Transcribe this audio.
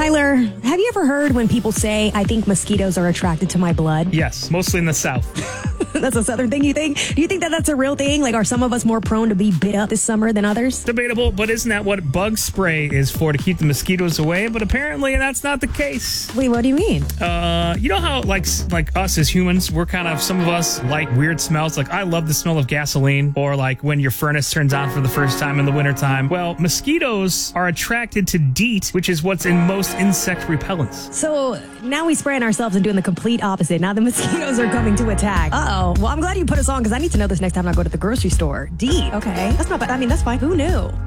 Tyler, have you ever heard when people say, I think mosquitoes are attracted to my blood? Yes, mostly in the South. That's a Southern thing, you think? Do you think that that's a real thing? Like, are some of us more prone to be bit up this summer than others? Debatable, but isn't that what bug spray is for, to keep the mosquitoes away? But apparently that's not the case. Wait, what do you mean? You know how, like us as humans, we're kind of, some of us like weird smells. Like, I love the smell of gasoline, or like when your furnace turns on for the first time in the wintertime. Well, mosquitoes are attracted to DEET, which is what's in most insect repellents. So now we spraying ourselves and doing the complete opposite. Now the mosquitoes are coming to attack. Uh-oh. Well, I'm glad you put us on because I need to know this next time I go to the grocery store. DEET. Okay. That's not bad. I mean, that's fine. Who knew?